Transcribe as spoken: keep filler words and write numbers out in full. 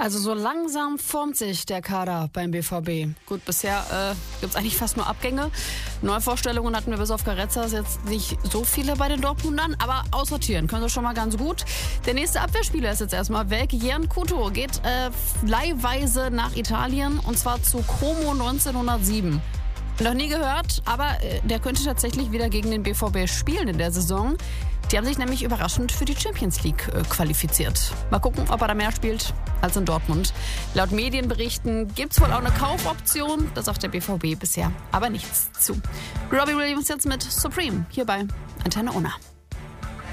Also so langsam formt sich der Kader beim B V B. Gut, bisher äh, gibt es eigentlich fast nur Abgänge. Neuvorstellungen hatten wir bis auf Carezza jetzt nicht so viele bei den Dortmundern, aber aussortieren können sie schon mal ganz gut. Der nächste Abwehrspieler ist jetzt erstmal weg. Jan Couto geht äh, leihweise nach Italien und zwar zu Como neunzehnhundertsieben. Noch nie gehört, aber äh, der könnte tatsächlich wieder gegen den B V B spielen in der Saison. Die haben sich nämlich überraschend für die Champions League äh, qualifiziert. Mal gucken, ob er da mehr spielt als in Dortmund. Laut Medienberichten gibt es wohl auch eine Kaufoption. Da sagt der B V B bisher aber nichts zu. Robbie Williams jetzt mit Supreme hier bei Antenne Unna.